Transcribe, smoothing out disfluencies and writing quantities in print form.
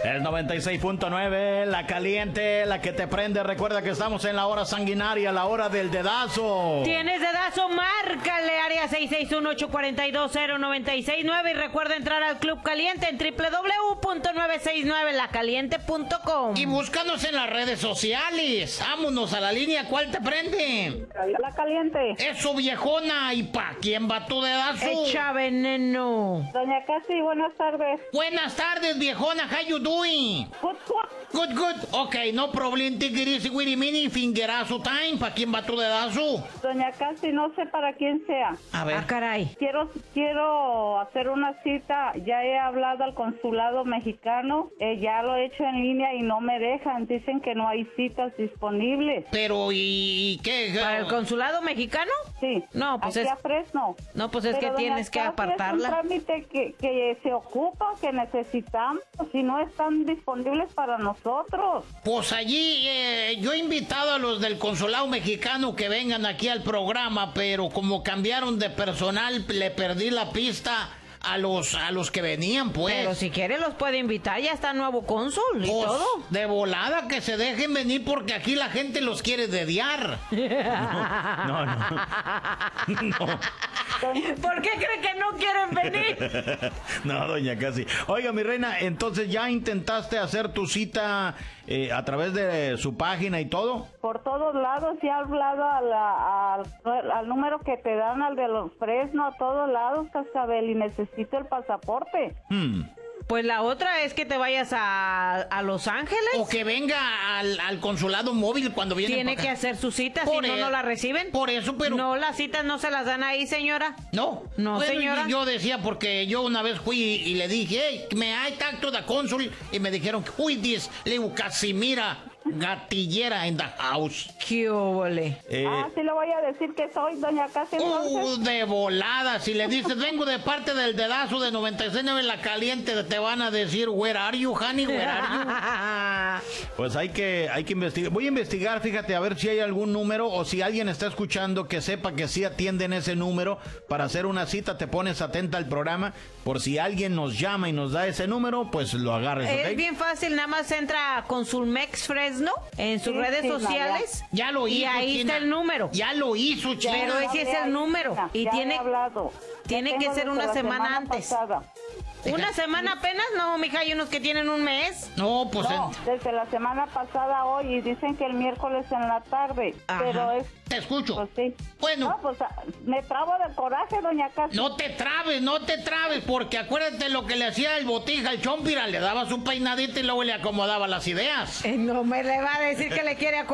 El 96.9, la caliente, la que te prende. Recuerda que estamos en la hora sanguinaria, la hora del dedazo. ¿Tienes dedazo? Márcale, área 661-842-0969. Y recuerda entrar al Club Caliente en www.969lacaliente.com. Y búscanos en las redes sociales. Vámonos a la línea. ¿Cuál te prende? La caliente. Eso, viejona. ¿Y pa' quién va tu dedazo? Echa veneno. Doña Casi, buenas tardes. Buenas tardes, viejona. How you doing? Good. Good. Ok, no problem. Take it easy, with mini fingerazo time. ¿Pa' quién va tu dedazo? Doña Casi, no sé para quién sea. A ver. Ah, caray. Quiero hacer una cita. Ya he hablado al consulado mexicano. Ya lo he hecho en línea y no me dejan. Dicen que no hay citas disponibles. Pero, ¿y qué? ¿Para el consulado mexicano? Sí. No, pues aquí es... a Fresno. No, pues es Pero, que doña tienes que Casi, apartarla. Es un trámite que se ocupa, que necesitamos. Si no están disponibles para nosotros. Pues allí yo he invitado a los del consulado mexicano que vengan aquí al programa, pero como cambiaron de personal, le perdí la pista a los que venían, pues. Pero si quiere los puede invitar, ya está nuevo cónsul y Pues, todo. de volada que se dejen venir porque aquí la gente los quiere dediar. No. ¿Por qué cree que no quieren venir? No, doña Casi. Oiga, mi reina, entonces ya intentaste hacer tu cita a través de su página y todo. Por todos lados, ya he hablado al número que te dan, al de los Fresno, a todos lados, Cascabel, y necesito el pasaporte. Pues la otra es que te vayas a Los Ángeles. O que venga al consulado móvil cuando viene. Tiene que hacer su cita, si no la reciben. Por eso, pero... No, las citas no se las dan ahí, señora. No, bueno, señora. Yo decía porque yo una vez fui y le dije, hey, me hay tacto de cónsul, y me dijeron, uy, le digo, Casimira, gatillera in the house. ¡Qué óvole! Sí le voy a decir que soy doña Casi, entonces. De volada, si le dices, vengo de parte del dedazo de 96.9 La Caliente, te van a decir, where are you, honey, where are you? Pues hay que investigar. Voy a investigar, fíjate, a ver si hay algún número o si alguien está escuchando que sepa que sí atienden ese número para hacer una cita. Te pones atenta al programa por si alguien nos llama y nos da ese número, pues lo agarres, ¿ok? Es bien fácil, nada más entra a Consulmex Fresno en sus redes sociales. Ya lo hizo, y ahí China. está el número. Ya lo hizo, China. Pero ese es el número. Y ya tiene he hablado. Tiene que ser una semana antes. Pasada. ¿Una semana apenas? No, mija, hay unos que tienen un mes. No, pues... No, desde la semana pasada hoy, y dicen que el miércoles en la tarde. Ajá. Pero es... Te escucho. Pues sí. Bueno. No, pues me trabo de coraje, doña Casi. No te trabes, porque acuérdate lo que le hacía el Botija, el Chompira, le daba su peinadita y luego le acomodaba las ideas. No me le va a decir que le quiere